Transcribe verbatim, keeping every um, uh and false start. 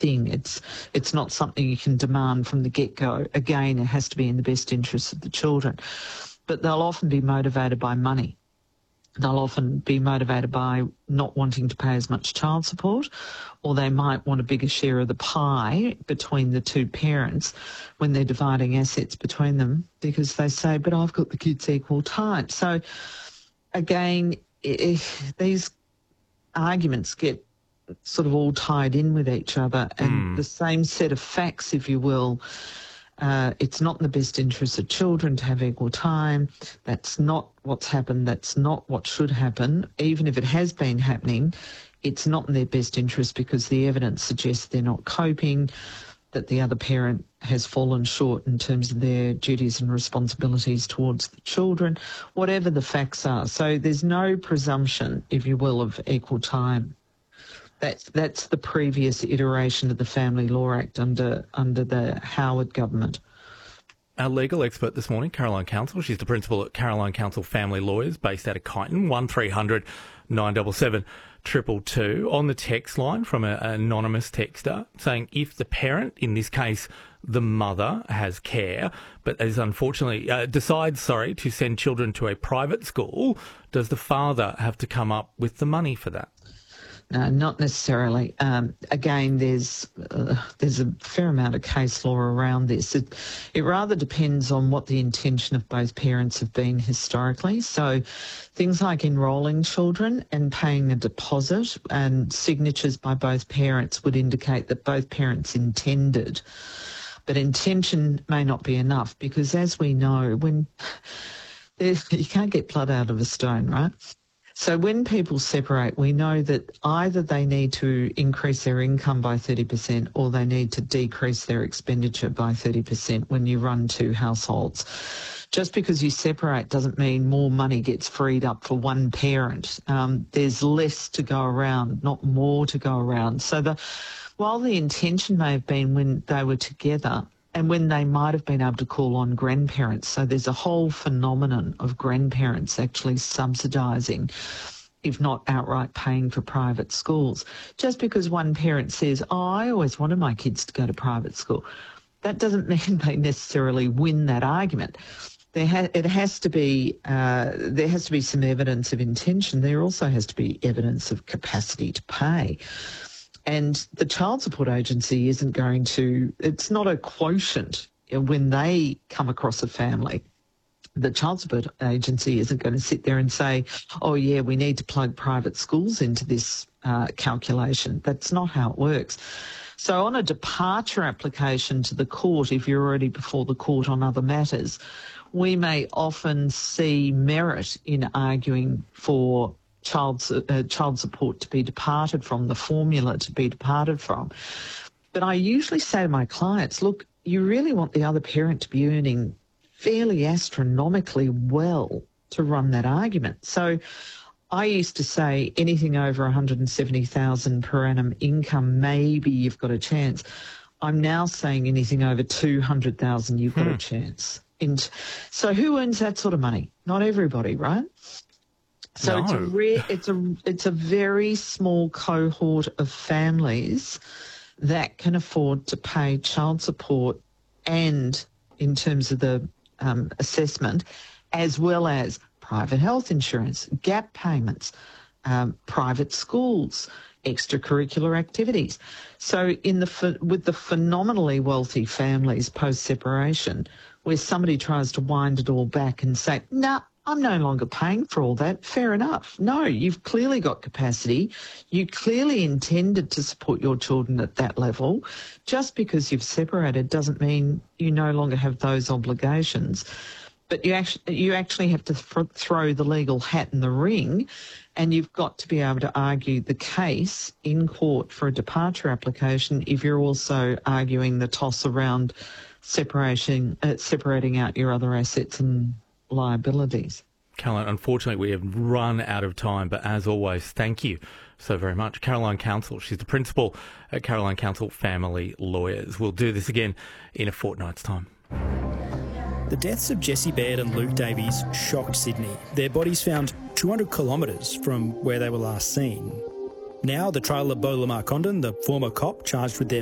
thing. It's it's not something you can demand from the get-go. Again, it has to be in the best interests of the children. But they'll often be motivated by money. They'll often be motivated by not wanting to pay as much child support, or they might want a bigger share of the pie between the two parents when they're dividing assets between them, because they say, but I've got the kids equal time. So again, if these arguments get sort of all tied in with each other, and mm. the same set of facts, if you will. Uh, it's not in the best interest of children to have equal time. That's not what's happened. That's not what should happen. Even if it has been happening, it's not in their best interest because the evidence suggests they're not coping, that the other parent has fallen short in terms of their duties and responsibilities towards the children, whatever the facts are. So there's no presumption, if you will, of equal time. That's that's the previous iteration of the Family Law Act under under the Howard government. Our legal expert this morning, Caroline Counsell. She's the principal at Caroline Counsell Family Lawyers, based out of Kyneton. one three hundred nine seven seven two two two. On the text line from a, an anonymous texter saying, if the parent, in this case the mother, has care, but is unfortunately uh, decides, sorry, to send children to a private school, does the father have to come up with the money for that? No, not necessarily. Um, again, there's uh, there's a fair amount of case law around this. It, it rather depends on what the intention of both parents have been historically. So things like enrolling children and paying a deposit and signatures by both parents would indicate that both parents intended. But intention may not be enough because, as we know, when you can't get blood out of a stone, right? So when people separate, we know that either they need to increase their income by thirty percent or they need to decrease their expenditure by thirty percent when you run two households. Just because you separate doesn't mean more money gets freed up for one parent. Um, there's less to go around, not more to go around. So the, while the intention may have been when they were together, and when they might have been able to call on grandparents. So there's a whole phenomenon of grandparents actually subsidising, if not outright paying for private schools. Just because one parent says, oh, I always wanted my kids to go to private school, that doesn't mean they necessarily win that argument. There ha- it has to be, uh, there has to be some evidence of intention. There also has to be evidence of capacity to pay. And the Child Support Agency isn't going to, it's not a quotient when they come across a family. The Child Support Agency isn't going to sit there and say, oh, yeah, we need to plug private schools into this uh, calculation. That's not how it works. So on a departure application to the court, if you're already before the court on other matters, we may often see merit in arguing for child uh, child support to be departed from, the formula to be departed from. But I usually say to my clients, look, you really want the other parent to be earning fairly astronomically well to run that argument. So I used to say anything over one hundred seventy thousand dollars per annum income, maybe you've got a chance. I'm now saying anything over two hundred thousand dollars, you've got hmm. a chance. And so who earns that sort of money? Not everybody, right? So no. it's a rare, it's a it's a very small cohort of families that can afford to pay child support and, in terms of the um, assessment, as well as private health insurance, gap payments, um, private schools, extracurricular activities. So in the with the phenomenally wealthy families post-separation, where somebody tries to wind it all back and say, nah, I'm no longer paying for all that. Fair enough. No, you've clearly got capacity. You clearly intended to support your children at that level. Just because you've separated doesn't mean you no longer have those obligations. But you actually, you actually have to th- throw the legal hat in the ring, and you've got to be able to argue the case in court for a departure application if you're also arguing the toss around separation, uh, separating out your other assets and liabilities. Caroline, unfortunately we have run out of time, but as always, thank you so very much. Caroline Counsell, she's the principal at Caroline Counsell Family Lawyers. We'll do this again in a fortnight's time. The deaths of Jessie Baird and Luke Davies shocked Sydney. Their bodies found two hundred kilometres from where they were last seen. Now the trial of Beau Lamar Condon, the former cop charged with their